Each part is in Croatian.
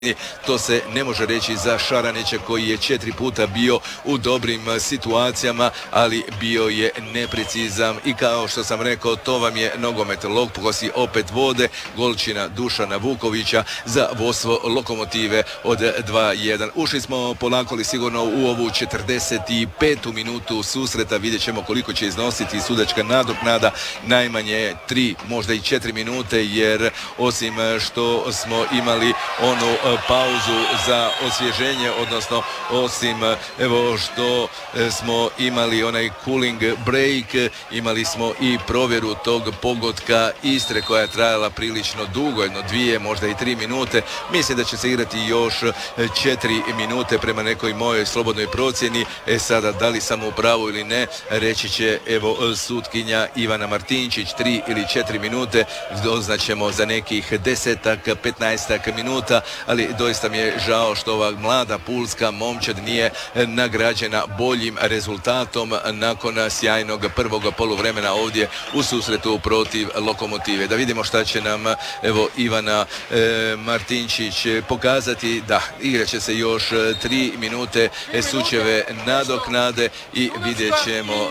To se ne može reći za Šaranića koji je 4 puta bio u dobrim situacijama, ali bio je neprecizan i kao što sam rekao, to vam je nogomet. Lokomotiv opet vode, golčina Dušana Vukovića za vodstvo Lokomotive od 2-1. Ušli smo polako li sigurno u ovu 45. minutu susreta, vidjet ćemo koliko će iznositi sudačka nadoknada, najmanje 3, možda i 4 minute, jer osim što smo imali onu pauzu za osvježenje, odnosno osim evo što smo imali onaj cooling break, imali smo i provjeru tog pogotka Istre koja je trajala prilično dugo, 2, možda i 3 minute. Mislim da će se igrati još 4 minute prema nekoj mojoj slobodnoj procjeni. Sada, da li sam u pravu ili ne, reći će evo sutkinja Ivana Martinčić, 3 ili 4 minute, doznaćemo za nekih 10-15 minuta, ali doista mi je žao što ova mlada pulska momčad nije nagrađena boljim rezultatom nakon sjajnog prvog poluvremena ovdje u susretu protiv Lokomotive. Da vidimo šta će nam evo Ivana Martinčić pokazati. Da, igrat će se još 3 minute sučeve nadoknade i vidjet ćemo,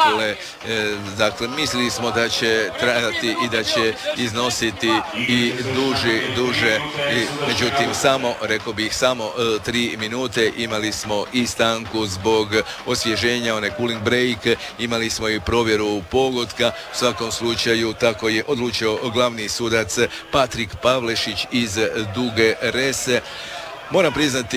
dakle mislili smo da će trajati i da će iznositi i duže, međutim rekao bih samo 3 minute. Imali smo i stanku zbog osvježenja, onaj cooling break, imali smo i provjeru pogotka. U svakom slučaju tako je odlučio glavni sudac Patrik Pavlešić iz Duge Rese. Moram priznati,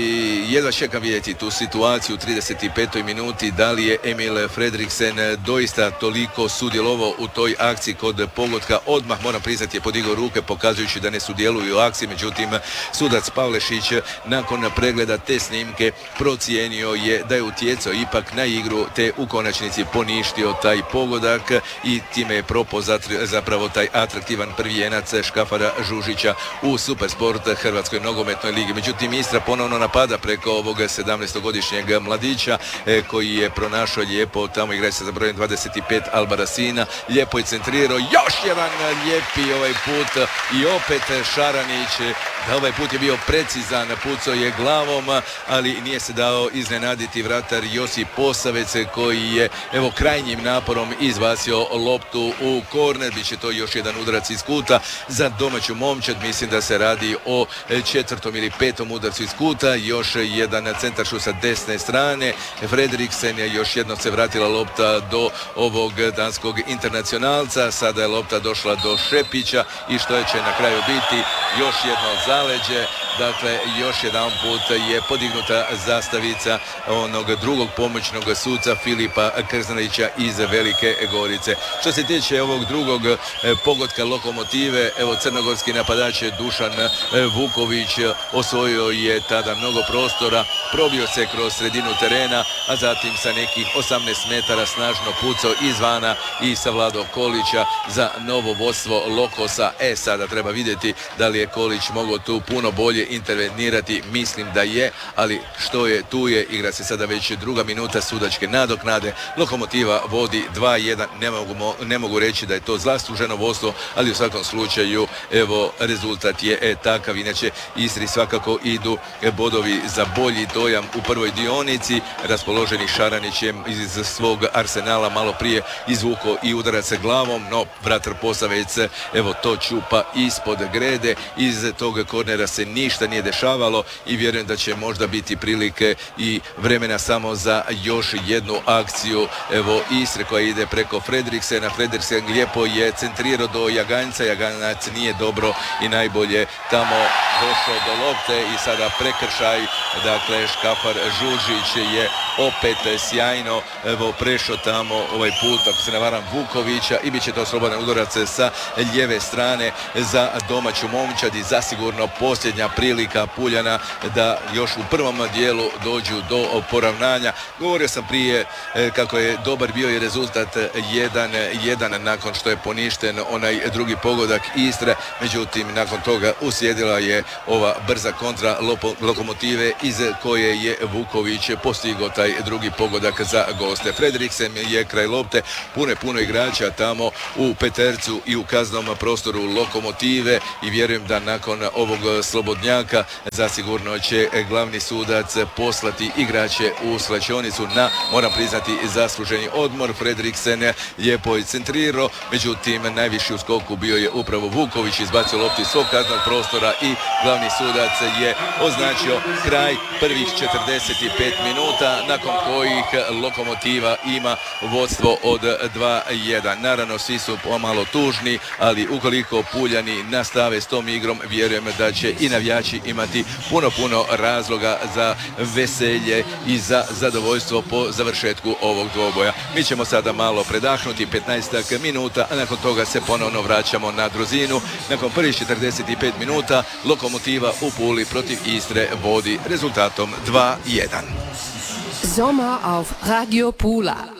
jedva čekam vidjeti tu situaciju u 35. minuti, da li je Emil Fredriksen doista toliko sudjelovao u toj akciji kod pogotka. Odmah, moram priznati, je podigao ruke pokazujući da ne sudjeluju u akciji, međutim sudac Pavlešić nakon pregleda te snimke procijenio je da je utjecao ipak na igru, te u konačnici poništio taj pogodak i time je propao zapravo taj atraktivan prvijenac Škafara Žužića u Supersport Hrvatskoj nogometnoj ligi. Međutim, Istra ponovno napada preko ovog 17-godišnjeg mladića koji je pronašao lijepo, tamo igra se za brojem 25 Albarasina, lijepo je centrirao, još jedan lijepi ovaj put i opet Šaranić, da ovaj put je bio precizan, pucao je glavom, ali nije se dao iznenaditi vratar Josip Posavec koji je evo krajnjim naporom izbacio loptu u korner. Biće to još jedan udarac iz kuta za domaću momčad, mislim da se radi o 4. ili 5. udarcu iz kuta, još jedan centaršut sa desne strane. Fredriksen je još jednom se vratila lopta do ovog danskog internacionalca, sada je lopta došla do Šepića i što će na kraju biti još jedno zaleđe. Dakle, još jedan put je podignuta zastavica onog drugog pomoćnog suca Filipa Krznarića iz Velike Gorice. Što se tiče ovog drugog pogotka Lokomotive, evo crnogorski napadač Dušan Vuković osvojio je tada mnogo prostora, probio se kroz sredinu terena, a zatim sa nekih 18 metara snažno pucao izvana i savladao Kolića za novo vodstvo Lokosa. Sada treba vidjeti da li je Kolić mogao tu puno bolje intervenirati, mislim da je, ali što je tu je. Igra se sada već druga minuta sudačke nadoknade, Lokomotiva vodi 2-1, ne mogu reći da je to zasluženo vodstvo, ali u svakom slučaju evo rezultat je takav. Inače Istri svakako idu bodovi za bolji dojam u prvoj dionici. Raspoloženi Šaranić je iz svog arsenala malo prije izvukao i udarac glavom, no vratar Posavec evo to čupa ispod grede. Iz tog kornera se ništa nije dešavalo i vjerujem da će možda biti prilike i vremena samo za još jednu akciju evo Istre koja ide preko Fredriksena. Fredriksen lijepo je centrirao do Jaganjca, Jaganac nije dobro i najbolje tamo došao do lopte i sada prekršaj. Dakle, Škafar Žužić je opet sjajno evo prešao tamo ovaj put, ako se ne varam, Vukovića i bit će to slobodan udarac sa lijeve strane za domaću momčad i zasigurno posljednja prilika Puljana da još u prvom dijelu dođu do poravnanja. Govorio sam prije kako je dobar bio i rezultat 1-1 nakon što je poništen onaj drugi pogodak Istre, međutim nakon toga uslijedila je ova brza kontra Lokomotive iz koje je Vuković postigao taj drugi pogodak za goste. Frederiksen je kraj lopte, puno igrača tamo u petercu i u kaznom prostoru Lokomotive i vjerujem da nakon ovog slobodnjaka zasigurno će glavni sudac poslati igrače u slačionicu na, moram priznati, zasluženi odmor. Frederiksen lijepo je centrirao, međutim najviši u skoku bio je upravo Vuković, izbacio loptu iz svog kaznog prostora i glavni sudac je označio kraj prvih 45 minuta, nakon kojih Lokomotiva ima vodstvo od 2-1. Naravno, svi su pomalo tužni, ali ukoliko Puljani nastave s tom igrom, vjerujem da će i navijači imati puno razloga za veselje i za zadovoljstvo po završetku ovog dvoboja. Mi ćemo sada malo predahnuti 15 minuta, a nakon toga se ponovno vraćamo na druzinu. Nakon prvih 45 minuta Lokomotiva u Puli protiv Istre vodi rezultatom 2-1. Sommer auf Radio Pula.